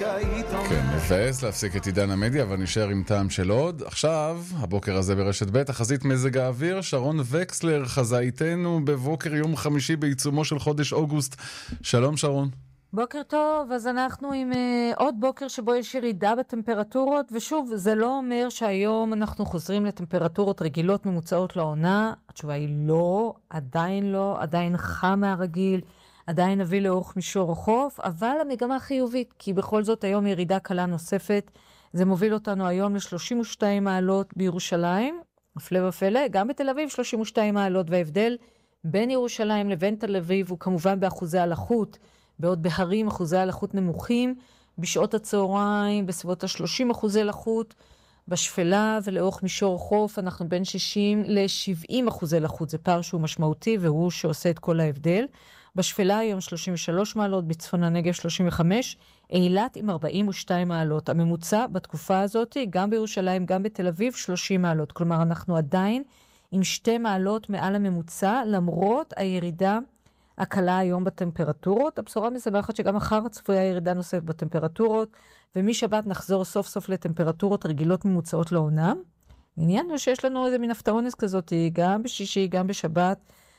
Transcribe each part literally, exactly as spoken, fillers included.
כן, מבאס להפסיק את עידן המדיה, אבל נשאר עם טעם של עוד. עכשיו, הבוקר הזה ברשת ב', תחזית מזג האוויר, שרון וקסלר חזה איתנו בבוקר יום חמישי בעיצומו של חודש אוגוסט. שלום שרון. בוקר טוב, אז אנחנו עם uh, עוד בוקר שבו יש ירידה בטמפרטורות, ושוב, זה לא אומר שהיום אנחנו חוזרים לטמפרטורות רגילות ממוצעות לעונה. התשובה היא לא, עדיין לא, עדיין חם מהרגיל, עדיין נביא לאורך מישור החוף, אבל המגמה חיובית, כי בכל זאת היום ירידה קלה נוספת. זה מוביל אותנו היום ל-שלושים ושתיים מעלות בירושלים, הפלא ופלא, גם בתל אביב שלושים ושתיים מעלות, וההבדל בין ירושלים לבין תל אביב הוא כמובן באחוזי הלחות, בעוד בהרים אחוזי הלחות נמוכים, בשעות הצהריים בסביבות ה-שלושים אחוזי לחות, בשפלה ולאורך מישור חוף אנחנו בין שישים ל-שבעים אחוזי לחות, זה פער שהוא משמעותי והוא שעושה את כל ההבדל. בשפלה היום שלושים ושלוש מעלות, בצפון הנגב שלושים וחמש, אילת עם ארבעים ושתיים מעלות. הממוצע בתקופה הזאת, גם בירושלים, גם בתל אביב, שלושים מעלות. כלומר, אנחנו עדיין עם שתי מעלות מעל הממוצע, למרות הירידה הקלה היום בטמפרטורות. הבשורה משמחת שגם אחר צפויה ירידה נוספת בטמפרטורות, ומשבת נחזור סוף סוף לטמפרטורות רגילות ממוצעות לעונה. העניין הוא שיש לנו איזה מין הפתעונס כזאת, גם בשישי, גם בשבת,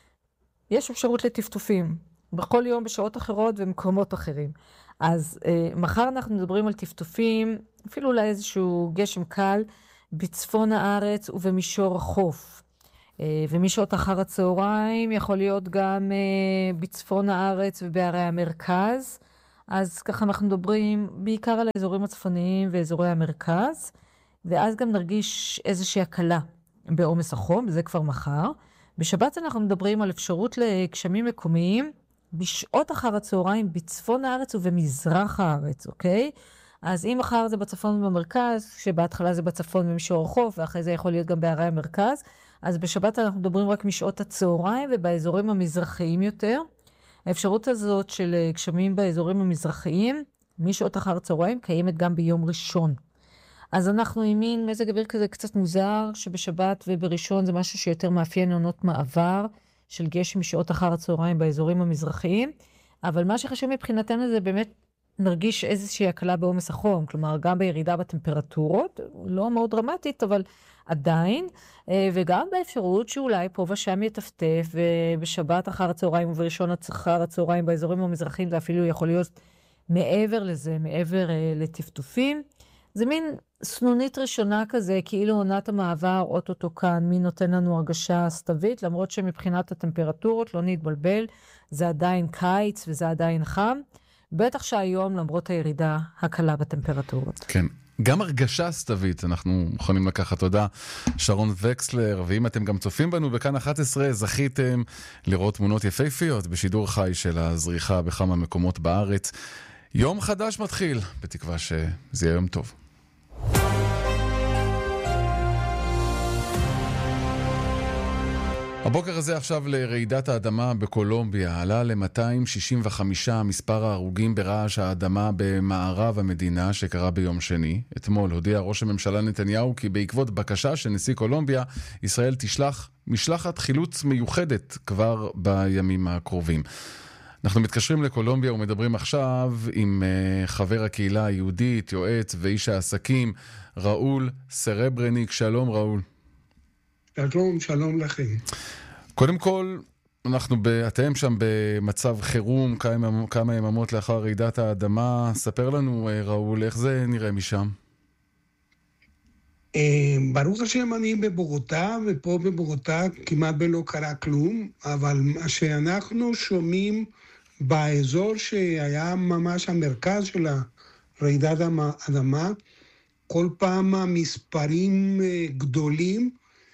יש אפשרות לטפטופים, בכל יום בשעות אחרות ומקומות אחרים. אז אה, מחר אנחנו מדברים על טפטופים, אפילו אולי איזשהו גשם קל, בצפון הארץ ובמישור החוף. אה, ומשעות אחר הצהריים יכול להיות גם אה, בצפון הארץ ובערי המרכז. אז ככה אנחנו מדברים בעיקר על האזורים הצפוניים ואזורי המרכז, ואז גם נרגיש איזושהי הקלה בעומס החום, זה כבר מחר. בשבת אנחנו מדברים על אפשרות לגשמים מקומיים בשעות אחר הצהריים בצפון הארץ ובמזרח הארץ, אוקיי? אז אם מחר זה בצפון ובמרכז, שבהתחלה זה בצפון במישור החוף, ואחרי זה יכול להיות גם בערי המרכז, אז בשבת אנחנו מדברים רק משעות הצהריים ובאזורים המזרחיים יותר. האפשרות הזאת של גשמים באזורים המזרחיים, משעות אחר הצהריים, קיימת גם ביום ראשון. אז אנחנו עם מין מזג אוויר כזה קצת מוזר, שבשבת ובראשון זה משהו שיותר מאפיין עונות מעבר, של גשם משעות אחר הצהריים באזורים המזרחיים, אבל מה שחשוב מבחינתנו זה באמת נרגיש איזושהי הקלה בעומס החום, כלומר גם בירידה בטמפרטורות, לא מאוד דרמטית, אבל עדיין, וגם באפשרות שאולי פה ושם יטפטף, ובשבת אחר הצהריים ובראשון אחר הצהריים באזורים המזרחיים, זה אפילו יכול להיות מעבר לזה, מעבר לטפטופים. זה מין סנונית ראשונה כזה, כאילו עונת המעבר, אוטוטו כאן, מי נותן לנו הרגשה סתווית, למרות שמבחינת הטמפרטורות לא נתבלבל, זה עדיין קיץ וזה עדיין חם, בטח שהיום למרות הירידה הקלה בטמפרטורות. כן, גם הרגשה סתווית, אנחנו מוכנים לקחת תודה, שרון וקסלר, ואם אתם גם צופים בנו בכאן אחת עשרה, זכיתם לראות תמונות יפהפיות בשידור חי של הזריחה בכמה מקומות בארץ. יום חדש מתחיל, בתקווה שזה יהיה יום טוב. הבוקר הזה עכשיו לרעידת האדמה בקולומביה, עלה ל-מאתיים שישים וחמישה מספר ההרוגים ברעש האדמה במערב המדינה שקרה ביום שני. אתמול הודיע ראש הממשלה נתניהו כי בעקבות בקשה של נשיא קולומביה, ישראל תשלח משלחת חילוץ מיוחדת כבר בימים הקרובים. אנחנו מתקשרים לקולומביה ומדברים עכשיו עם uh, חבר הקהילה היהודית, יועץ ואיש העסקים, ראול סרברניק. שלום ראול. שלום, שלום לכם. קודם כל, אנחנו ב, אתם שם במצב חירום, כמה, כמה יממות לאחר רעידת האדמה. ספר לנו ראול, איך זה נראה משם? ברוך השם אני בבוגוטה, ופה בבוגוטה כמעט בלא קרה כלום, אבל מה שאנחנו שומעים באזור שהיה ממש המרכז של רעידת האדמה, כל פעם המספרים גדולים,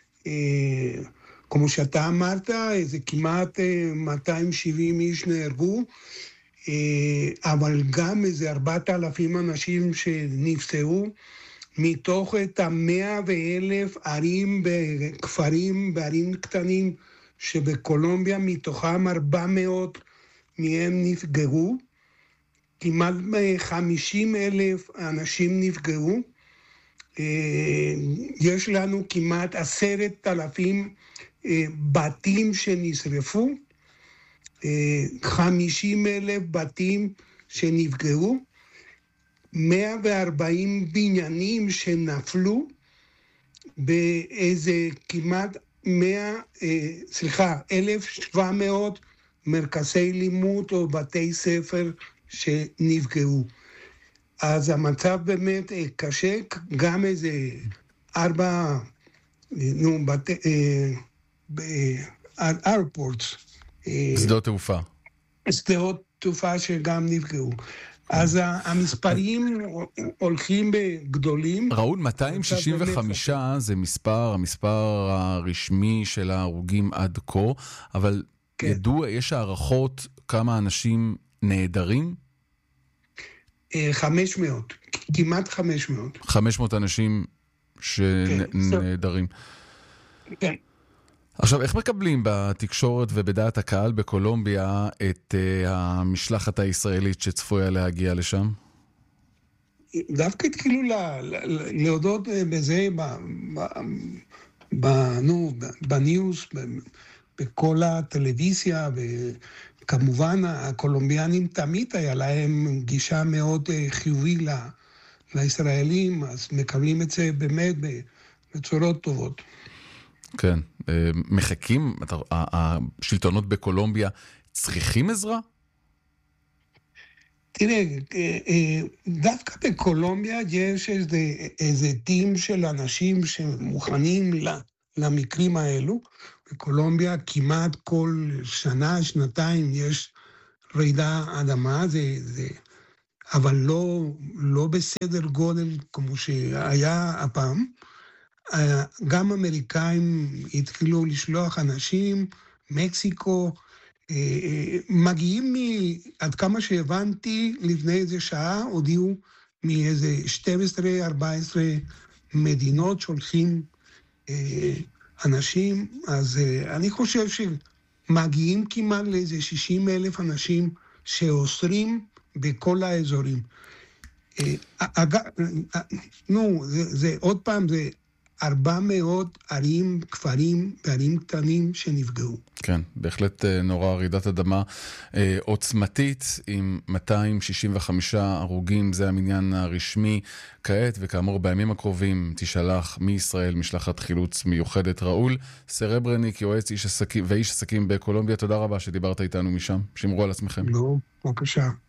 כמו שאתה אמרת, זה כמעט מאתיים ושבעים איש נהרגו, אבל גם איזה ארבעת אלפים אנשים שנפצעו, מתוך את המאה ואלף ערים וכפרים בערים קטנים שבקולומביה, מתוכם ארבע מאות מהם נפגעו, כמעט חמישים אלף אנשים נפגעו, יש לנו כמעט עשרת אלפים בתים שנשרפו, חמישים אלף בתים שנפגעו, מאה וארבעים בניינים שנפלו באיזה כמעט מאה, סליחה, אלף ושבע מאות מרכזי לימוד או בתי ספר שנפגעו. אז המצב באמת קשה, גם איזה ארבע, נו, בתי, איירפורטס. שדות תעופה. שדות תעופה שגם נפגעו. אז המספרים הולכים בגדולים. ראול, מאתיים שישים וחמש זה מספר, המספר הרשמי של ההרוגים עד כה, אבל כן. ידוע, יש הערכות כמה אנשים נהדרים? חמש מאות, כמעט חמש מאות. חמש מאות אנשים שנהדרים. כן. עכשיו, איך מקבלים בתקשורת ובדעת הקהל בקולומביה את uh, המשלחת הישראלית שצפויה להגיע לשם? דווקא התחילו לה, להודות בזה ב, ב, ב, נו, בניוז, ב, בכל הטלוויזיה, וכמובן הקולומביאנים תמיד היה להם גישה מאוד חיובי לה, לישראלים, אז מקבלים את זה באמת בצורות טובות. כן, מחכים, השלטונות בקולומביה צריכים עזרה? תראה, דווקא בקולומביה יש איזה, איזה טים של אנשים שמוכנים למקרים האלו. בקולומביה כמעט כל שנה, שנתיים יש רעידה אדמה, זה, זה, אבל לא, לא בסדר גודל כמו שהיה הפעם. גם אמריקאים התחילו לשלוח אנשים, מקסיקו, מגיעים מ... עד כמה שהבנתי, לפני איזה שעה, הודיעו מאיזה שתים עשרה ארבע עשרה מדינות שולחים אנשים, אז אני חושב שמגיעים כמעט לאיזה שישים אלף אנשים שאוסרים בכל האזורים. נו, זה, זה עוד פעם, זה ארבע מאות ערים, כפרים וערים קטנים שנפגעו. כן, בהחלט נורא רעידת אדמה עוצמתית עם מאתיים שישים וחמישה הרוגים, זה המניין הרשמי כעת, וכאמור בימים הקרובים תשלח מישראל משלחת חילוץ מיוחדת. ראול סרברניק, יועץ איש עסקים ואיש עסקים בקולומביה, תודה רבה שדיברת איתנו משם, שמרו על עצמכם. לא, בבקשה.